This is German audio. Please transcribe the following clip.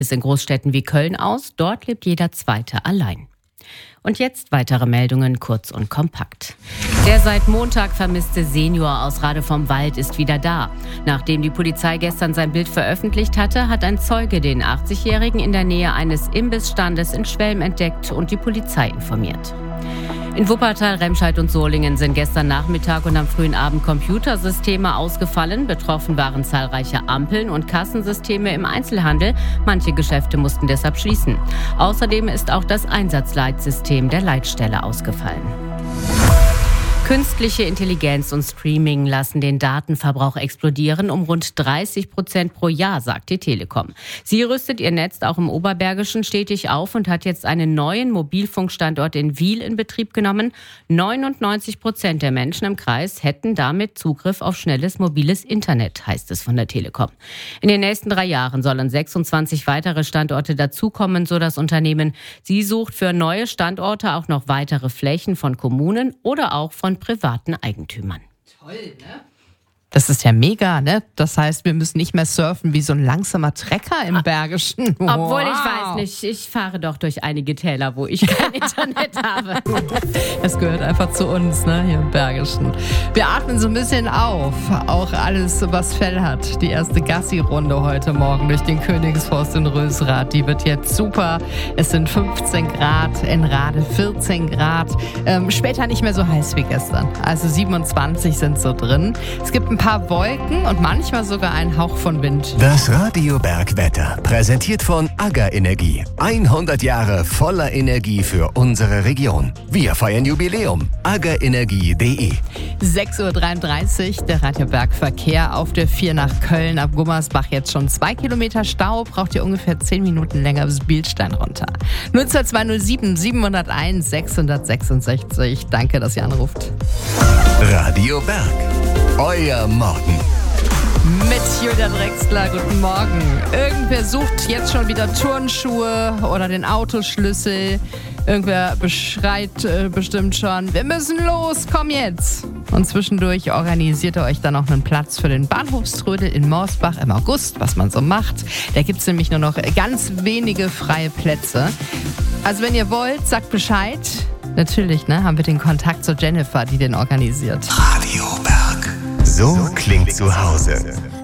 es in Großstädten wie Köln aus. Dort lebt jeder Zweite allein. Und jetzt weitere Meldungen, kurz und kompakt. Der seit Montag vermisste Senior aus Rade vom Wald ist wieder da. Nachdem die Polizei gestern sein Bild veröffentlicht hatte, hat ein Zeuge den 80-Jährigen in der Nähe eines Imbissstandes in Schwelm entdeckt und die Polizei informiert. In Wuppertal, Remscheid und Solingen sind gestern Nachmittag und am frühen Abend Computersysteme ausgefallen. Betroffen waren zahlreiche Ampeln und Kassensysteme im Einzelhandel. Manche Geschäfte mussten deshalb schließen. Außerdem ist auch das Einsatzleitsystem der Leitstelle ausgefallen. Künstliche Intelligenz und Streaming lassen den Datenverbrauch explodieren um rund 30% pro Jahr, sagt die Telekom. Sie rüstet ihr Netz auch im Oberbergischen stetig auf und hat jetzt einen neuen Mobilfunkstandort in Wil in Betrieb genommen. 99% der Menschen im Kreis hätten damit Zugriff auf schnelles mobiles Internet, heißt es von der Telekom. In den nächsten 3 Jahren sollen 26 weitere Standorte dazukommen, so das Unternehmen. Sie sucht für neue Standorte auch noch weitere Flächen von Kommunen oder auch von privaten Eigentümern. Toll, ne? Das ist ja mega, ne? Das heißt, wir müssen nicht mehr surfen wie so ein langsamer Trecker im Bergischen. Wow. Obwohl, ich weiß nicht, ich fahre doch durch einige Täler, wo ich kein Internet habe. Das gehört einfach zu uns, ne, hier im Bergischen. Wir atmen so ein bisschen auf, auch alles, was Fell hat. Die erste Gassi-Runde heute Morgen durch den Königsforst in Rösrath, die wird jetzt super. Es sind 15 Grad, in Rade 14 Grad. Später nicht mehr so heiß wie gestern. Also 27 sind so drin. Es gibt ein paar Wolken und manchmal sogar einen Hauch von Wind. Das Radio Bergwetter, präsentiert von AGA Energie. 100 Jahre voller Energie für unsere Region. Wir feiern Jubiläum. agaenergie.de 6.33 Uhr, der Radio Bergverkehr auf der 4 nach Köln ab Gummersbach. Jetzt schon 2 Kilometer Stau, braucht ihr ungefähr 10 Minuten länger bis Bielstein runter. 02207 701 666. Danke, dass ihr anruft. Radio Berg. Euer Morgen. Mit Julia Drexler, guten Morgen. Irgendwer sucht jetzt schon wieder Turnschuhe oder den Autoschlüssel. Irgendwer beschreit bestimmt schon, wir müssen los, komm jetzt. Und zwischendurch organisiert ihr euch dann noch einen Platz für den Bahnhofströdel in Morsbach im August, was man so macht. Da gibt es nämlich nur noch ganz wenige freie Plätze. Also wenn ihr wollt, sagt Bescheid. Natürlich, ne, haben wir den Kontakt zu Jennifer, die den organisiert. Radio Berg. So klingt zu Hause.